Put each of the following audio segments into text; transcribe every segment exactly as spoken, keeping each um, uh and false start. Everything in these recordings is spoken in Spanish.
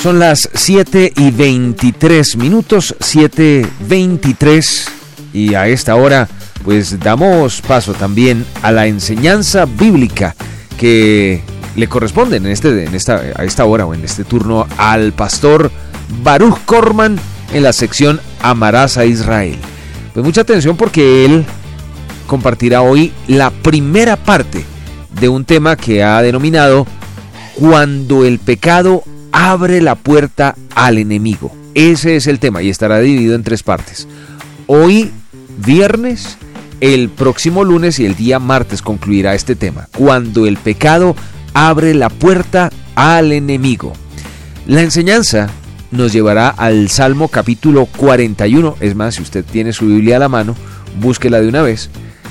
Son las siete y veintitrés minutos, siete veintitrés, y a esta hora pues damos paso también a la enseñanza bíblica que le corresponde en este, en esta, a esta hora o en este turno al pastor Baruch Korman en la sección Amarás a Israel. Pues mucha atención porque él compartirá hoy la primera parte de un tema que ha denominado Cuando el pecado abre la puerta al enemigo. Ese es el tema y estará dividido en tres partes. Hoy, viernes, el próximo lunes y el día martes concluirá este tema. Cuando el pecado abre la puerta al enemigo. La enseñanza nos llevará al Salmo capítulo cuarenta y uno. Es más, si usted tiene su Biblia a la mano, búsquela de una vez.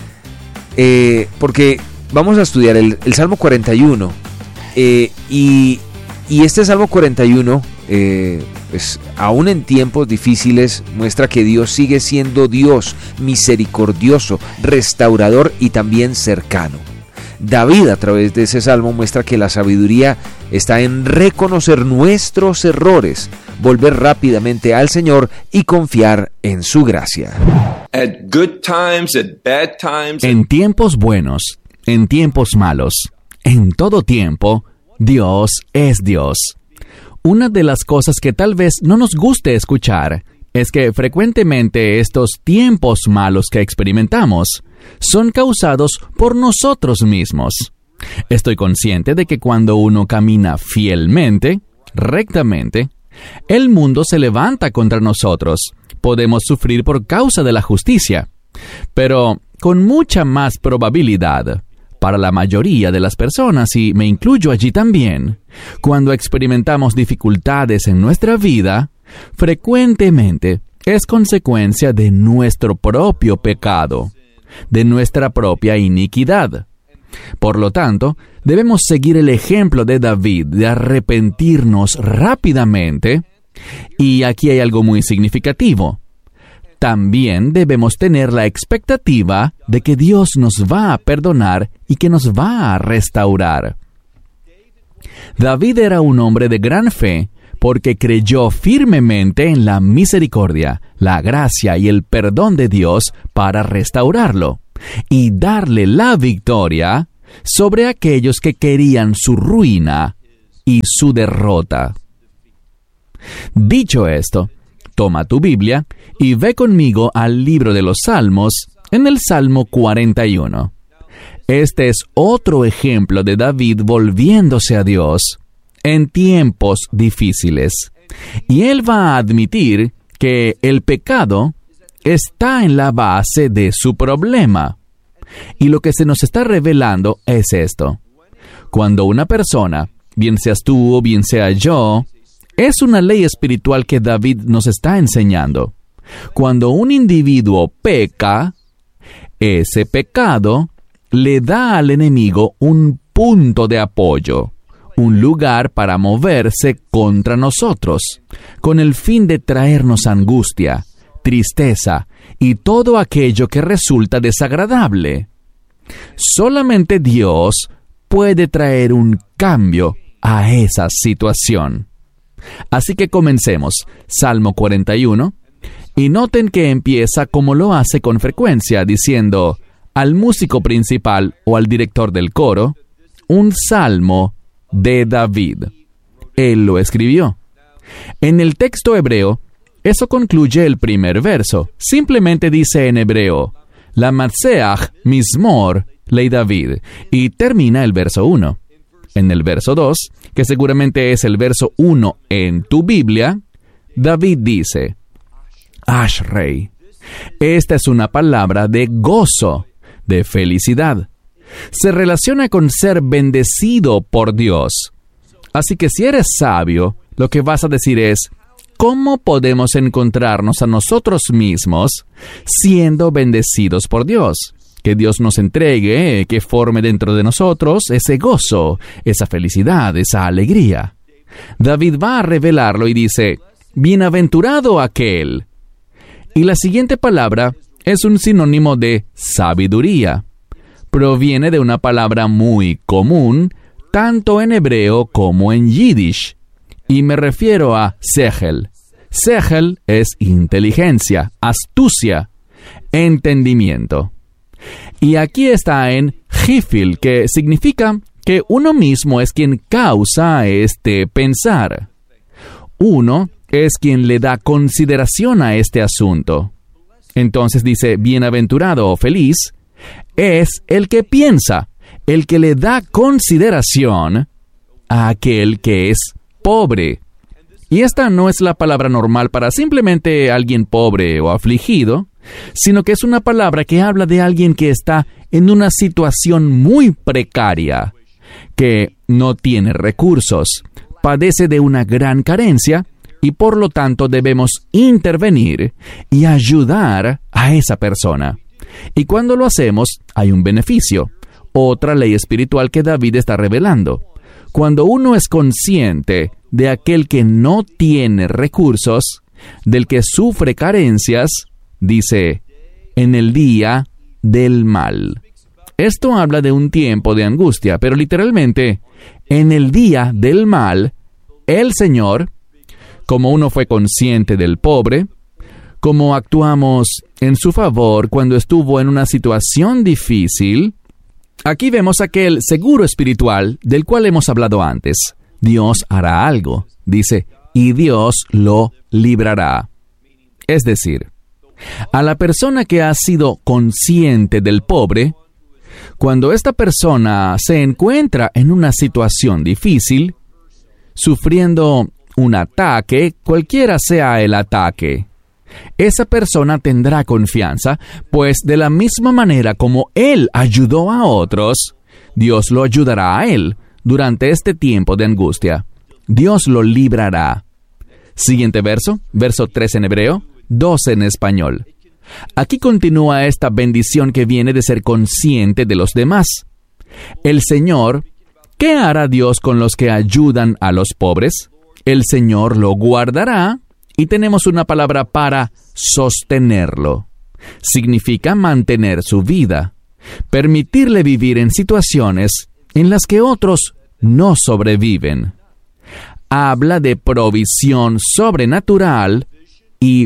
Eh, porque vamos a estudiar el, el Salmo cuarenta y uno. Eh, y... Y este Salmo cuarenta y uno, eh, pues, aún en tiempos difíciles, muestra que Dios sigue siendo Dios, misericordioso, restaurador y también cercano. David, a través de ese Salmo, muestra que la sabiduría está en reconocer nuestros errores, volver rápidamente al Señor y confiar en su gracia. At good times, at bad times, en tiempos buenos, en tiempos malos, en todo tiempo, Dios es Dios. Una de las cosas que tal vez no nos guste escuchar es que frecuentemente estos tiempos malos que experimentamos son causados por nosotros mismos. Estoy consciente de que cuando uno camina fielmente, rectamente, el mundo se levanta contra nosotros. Podemos sufrir por causa de la justicia, pero con mucha más probabilidad, para la mayoría de las personas, y me incluyo allí también, cuando experimentamos dificultades en nuestra vida, frecuentemente es consecuencia de nuestro propio pecado, de nuestra propia iniquidad. Por lo tanto, debemos seguir el ejemplo de David de arrepentirnos rápidamente, y aquí hay algo muy significativo. También debemos tener la expectativa de que Dios nos va a perdonar y que nos va a restaurar. David era un hombre de gran fe porque creyó firmemente en la misericordia, la gracia y el perdón de Dios para restaurarlo y darle la victoria sobre aquellos que querían su ruina y su derrota. Dicho esto, toma tu Biblia y ve conmigo al libro de los Salmos en el Salmo cuarenta y uno. Este es otro ejemplo de David volviéndose a Dios en tiempos difíciles. Y él va a admitir que el pecado está en la base de su problema. Y lo que se nos está revelando es esto. Cuando una persona, bien seas tú o bien sea yo, es una ley espiritual que David nos está enseñando. Cuando un individuo peca, ese pecado le da al enemigo un punto de apoyo, un lugar para moverse contra nosotros, con el fin de traernos angustia, tristeza y todo aquello que resulta desagradable. Solamente Dios puede traer un cambio a esa situación. Así que comencemos. Salmo cuarenta y uno. Y noten que empieza como lo hace con frecuencia, diciendo al músico principal o al director del coro, un salmo de David. Él lo escribió. En el texto hebreo, eso concluye el primer verso. Simplemente dice en hebreo, la Matseach Mizmor ley David, y termina el verso uno. En el verso dos, que seguramente es el verso uno en tu Biblia, David dice, Ashrei. Esta es una palabra de gozo, de felicidad. Se relaciona con ser bendecido por Dios. Así que si eres sabio, lo que vas a decir es, ¿cómo podemos encontrarnos a nosotros mismos siendo bendecidos por Dios? Que Dios nos entregue, que forme dentro de nosotros ese gozo, esa felicidad, esa alegría. David va a revelarlo y dice, bienaventurado aquel. Y la siguiente palabra es un sinónimo de sabiduría. Proviene de una palabra muy común, tanto en hebreo como en yiddish. Y me refiero a sehel. Sehel es inteligencia, astucia, entendimiento. Y aquí está en hifil, que significa que uno mismo es quien causa este pensar. Uno es quien le da consideración a este asunto. Entonces dice, bienaventurado o feliz es el que piensa, el que le da consideración a aquel que es pobre. Y esta no es la palabra normal para simplemente alguien pobre o afligido, sino que es una palabra que habla de alguien que está en una situación muy precaria, que no tiene recursos, padece de una gran carencia y por lo tanto debemos intervenir y ayudar a esa persona. Y cuando lo hacemos, hay un beneficio, otra ley espiritual que David está revelando. Cuando uno es consciente de aquel que no tiene recursos, del que sufre carencias, dice, en el día del mal. Esto habla de un tiempo de angustia, pero literalmente, en el día del mal, el Señor, como uno fue consciente del pobre, como actuamos en su favor cuando estuvo en una situación difícil, aquí vemos aquel seguro espiritual del cual hemos hablado antes. Dios hará algo, dice, y Dios lo librará. Es decir, a la persona que ha sido consciente del pobre, cuando esta persona se encuentra en una situación difícil, sufriendo un ataque, cualquiera sea el ataque, esa persona tendrá confianza, pues de la misma manera como Él ayudó a otros, Dios lo ayudará a Él durante este tiempo de angustia. Dios lo librará. Siguiente verso, verso tres en hebreo, dos en español. Aquí continúa esta bendición que viene de ser consciente de los demás. El Señor, ¿qué hará Dios con los que ayudan a los pobres? El Señor lo guardará, y tenemos una palabra para sostenerlo. Significa mantener su vida, permitirle vivir en situaciones en las que otros no sobreviven. Habla de provisión sobrenatural y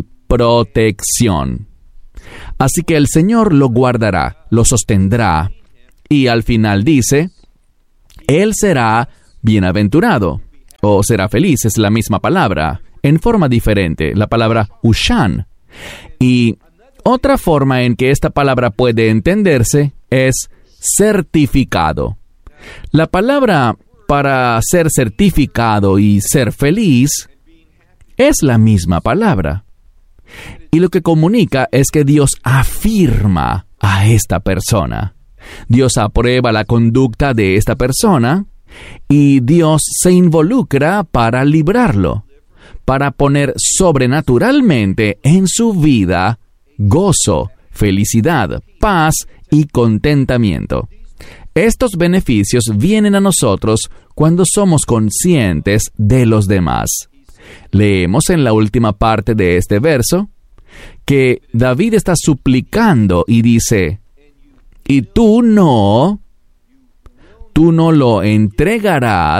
protección. Así que el Señor lo guardará, lo sostendrá, y al final dice, Él será bienaventurado, o será feliz, es la misma palabra, en forma diferente, la palabra ushan. Y otra forma en que esta palabra puede entenderse es certificado. La palabra para ser certificado y ser feliz es la misma palabra. Y lo que comunica es que Dios afirma a esta persona. Dios aprueba la conducta de esta persona y Dios se involucra para librarlo, para poner sobrenaturalmente en su vida gozo, felicidad, paz y contentamiento. Estos beneficios vienen a nosotros cuando somos conscientes de los demás. Leemos en la última parte de este verso que David está suplicando y dice, y tú no, tú no lo entregarás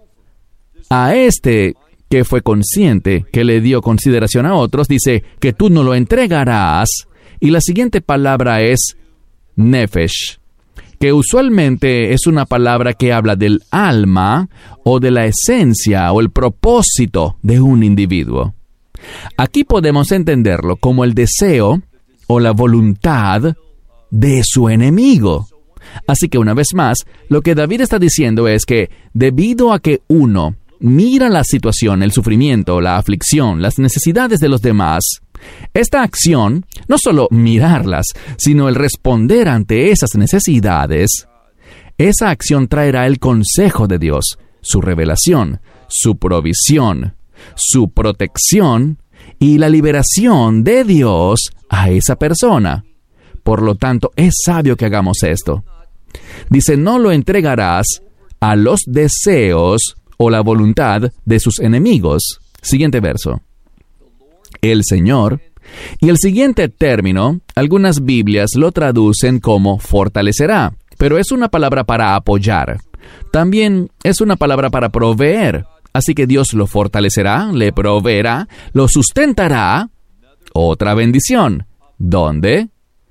a este que fue consciente, que le dio consideración a otros, dice que tú no lo entregarás, y la siguiente palabra es nefesh, que usualmente es una palabra que habla del alma o de la esencia o el propósito de un individuo. Aquí podemos entenderlo como el deseo o la voluntad de su enemigo. Así que una vez más, lo que David está diciendo es que debido a que uno mira la situación, el sufrimiento, la aflicción, las necesidades de los demás, esta acción, no solo mirarlas, sino el responder ante esas necesidades, esa acción traerá el consejo de Dios, su revelación, su provisión, su protección y la liberación de Dios a esa persona. Por lo tanto, es sabio que hagamos esto. Dice, no lo entregarás a los deseos o la voluntad de sus enemigos. Siguiente verso. El Señor. Y el siguiente término, algunas Biblias lo traducen como fortalecerá, pero es una palabra para apoyar. También es una palabra para proveer. Así que Dios lo fortalecerá, le proveerá, lo sustentará. Otra bendición. ¿Dónde?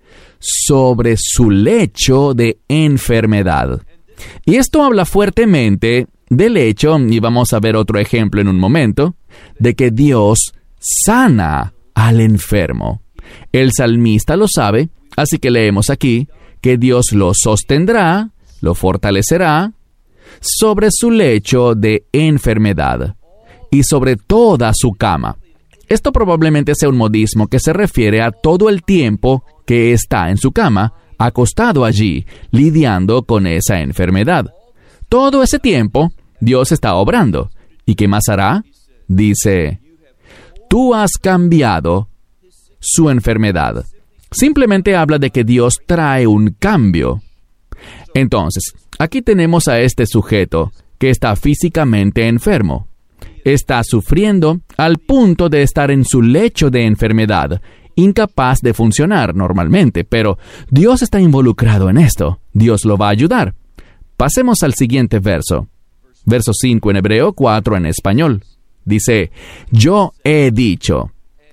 Sobre su lecho de enfermedad. Y esto habla fuertemente del hecho, y vamos a ver otro ejemplo en un momento, de que Dios sana al enfermo. El salmista lo sabe, así que leemos aquí que Dios lo sostendrá, lo fortalecerá, sobre su lecho de enfermedad y sobre toda su cama. Esto probablemente sea un modismo que se refiere a todo el tiempo que está en su cama, acostado allí, lidiando con esa enfermedad. Todo ese tiempo, Dios está obrando. ¿Y qué más hará? Dice, tú has cambiado su enfermedad. Simplemente habla de que Dios trae un cambio. Entonces, aquí tenemos a este sujeto que está físicamente enfermo. Está sufriendo al punto de estar en su lecho de enfermedad, incapaz de funcionar normalmente, pero Dios está involucrado en esto. Dios lo va a ayudar. Pasemos al siguiente verso. Verso cinco en hebreo, cuatro en español. Dice, yo he dicho.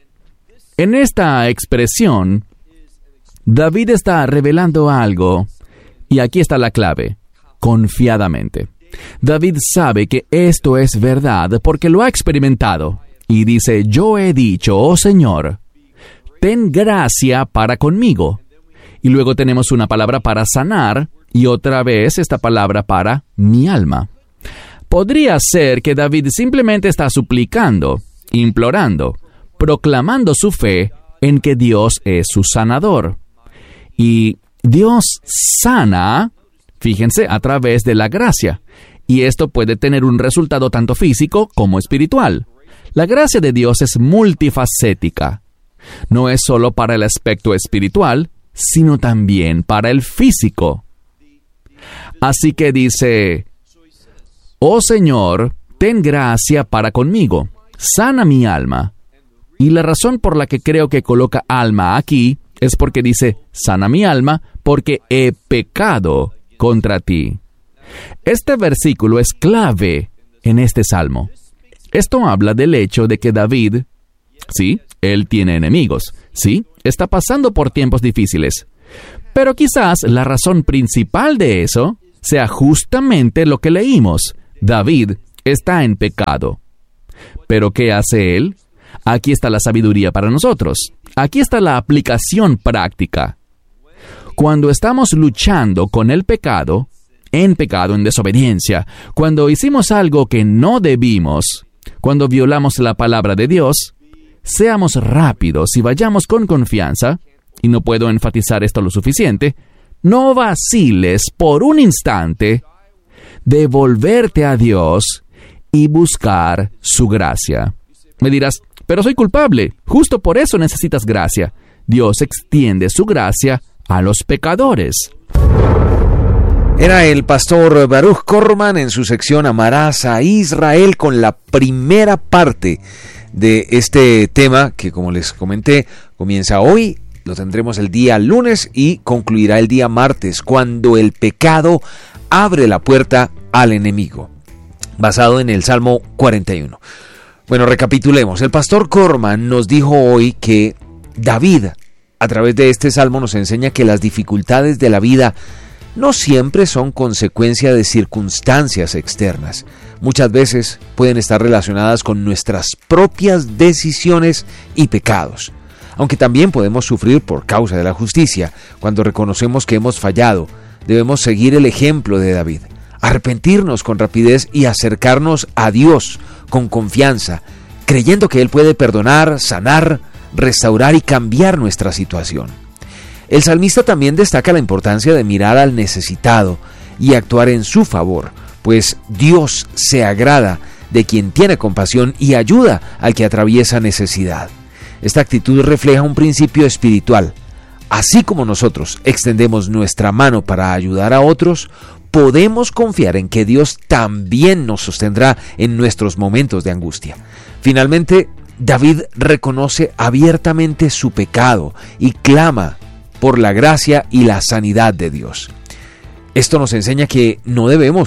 En esta expresión, David está revelando algo, y aquí está la clave, confiadamente. David sabe que esto es verdad porque lo ha experimentado, y dice, yo he dicho, oh Señor, ten gracia para conmigo. Y luego tenemos una palabra para sanar, y otra vez esta palabra para mi alma. Podría ser que David simplemente está suplicando, implorando, proclamando su fe en que Dios es su sanador. Y Dios sana, fíjense, a través de la gracia. Y esto puede tener un resultado tanto físico como espiritual. La gracia de Dios es multifacética. No es solo para el aspecto espiritual, sino también para el físico. Así que dice, oh Señor, ten gracia para conmigo, sana mi alma. Y la razón por la que creo que coloca alma aquí es porque dice, sana mi alma, porque he pecado contra ti. Este versículo es clave en este salmo. Esto habla del hecho de que David, sí, él tiene enemigos, sí, está pasando por tiempos difíciles. Pero quizás la razón principal de eso sea justamente lo que leímos. David está en pecado. ¿Pero qué hace él? Aquí está la sabiduría para nosotros. Aquí está la aplicación práctica. Cuando estamos luchando con el pecado, en pecado, en desobediencia, cuando hicimos algo que no debimos, cuando violamos la palabra de Dios, seamos rápidos y vayamos con confianza, y no puedo enfatizar esto lo suficiente, no vaciles por un instante de volverte a Dios y buscar su gracia. Me dirás, pero soy culpable, justo por eso necesitas gracia. Dios extiende su gracia a los pecadores. Era el pastor Baruch Korman en su sección Amarás a Israel con la primera parte de este tema que, como les comenté, comienza hoy, lo tendremos el día lunes y concluirá el día martes, cuando el pecado abre la puerta al enemigo, basado en el Salmo cuarenta y uno. Bueno, recapitulemos. El pastor Korman nos dijo hoy que David, a través de este salmo, nos enseña que las dificultades de la vida no siempre son consecuencia de circunstancias externas. Muchas veces pueden estar relacionadas con nuestras propias decisiones y pecados. Aunque también podemos sufrir por causa de la justicia. Cuando reconocemos que hemos fallado, debemos seguir el ejemplo de David, arrepentirnos con rapidez y acercarnos a Dios con confianza, creyendo que Él puede perdonar, sanar, restaurar y cambiar nuestra situación. El salmista también destaca la importancia de mirar al necesitado y actuar en su favor, pues Dios se agrada de quien tiene compasión y ayuda al que atraviesa necesidad. Esta actitud refleja un principio espiritual. Así como nosotros extendemos nuestra mano para ayudar a otros, podemos confiar en que Dios también nos sostendrá en nuestros momentos de angustia. Finalmente, David reconoce abiertamente su pecado y clama por la gracia y la sanidad de Dios. Esto nos enseña que no debemos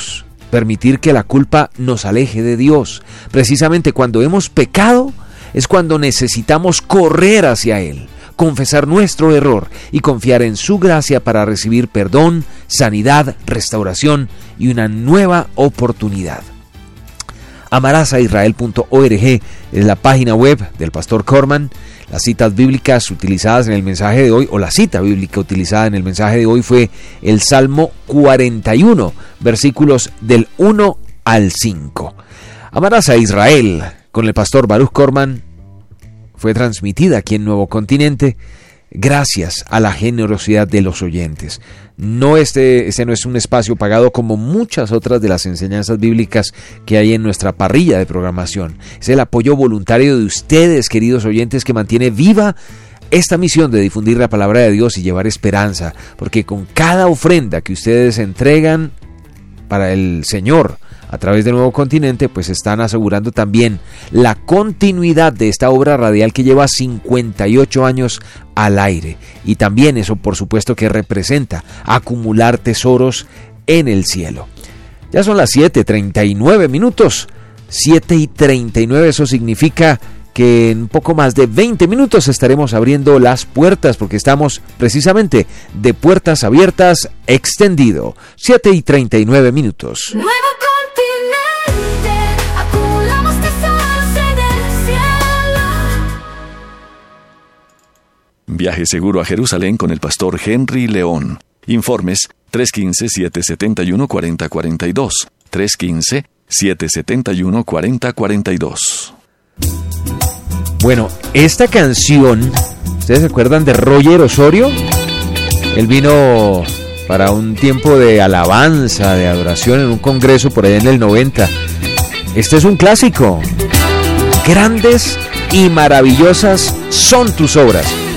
permitir que la culpa nos aleje de Dios. Precisamente cuando hemos pecado es cuando necesitamos correr hacia Él, confesar nuestro error y confiar en su gracia para recibir perdón, sanidad, restauración y una nueva oportunidad. amarás a israel punto org es la página web del pastor Corman. Las citas bíblicas utilizadas en el mensaje de hoy, o la cita bíblica utilizada en el mensaje de hoy, fue el Salmo cuarenta y uno, versículos del uno al cinco. Amarás a Israel, con el pastor Baruch Corman, fue transmitida aquí en Nuevo Continente gracias a la generosidad de los oyentes. No este, este no es un espacio pagado como muchas otras de las enseñanzas bíblicas que hay en nuestra parrilla de programación. Es el apoyo voluntario de ustedes, queridos oyentes, que mantiene viva esta misión de difundir la palabra de Dios y llevar esperanza, porque con cada ofrenda que ustedes entregan para el Señor a través de Nuevo Continente, pues están asegurando también la continuidad de esta obra radial que lleva cincuenta y ocho años al aire. Y también eso, por supuesto, que representa acumular tesoros en el cielo. Ya son las siete y treinta y nueve minutos. siete y treinta y nueve, eso significa que en poco más de veinte minutos estaremos abriendo las puertas, porque estamos precisamente de puertas abiertas extendido. siete y treinta y nueve minutos. Nuevo Continente, acumulamos tesoros en el cielo. Viaje seguro a Jerusalén con el pastor Henry León. Informes tres uno cinco, siete siete uno, cuatro cero cuatro dos, tres uno cinco, siete siete uno, cuatro cero cuatro dos. Bueno, esta canción, ¿ustedes se acuerdan de Roger Osorio? Él vino para un tiempo de alabanza, de adoración en un congreso por allá en el noventa. Este es un clásico. Grandes y maravillosas son tus obras.